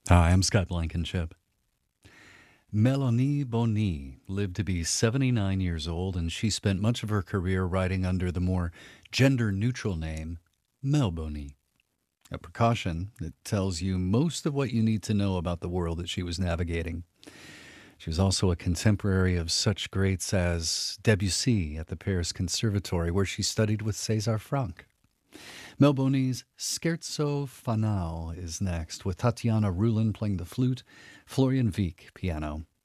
Hi, I'm Scott Blankenship. Melanie Bonny lived to be 79 years old, and she spent much of her career writing under the more gender neutral name Mel Bonny, a precaution that tells you most of what you need to know about the world that she was navigating. She was also a contemporary of such greats as Debussy at the Paris Conservatory, where she studied with César Franck. Mel Bonny's Scherzo Fanal is next, with Tatiana Rulin playing the flute, Florian Wieck piano,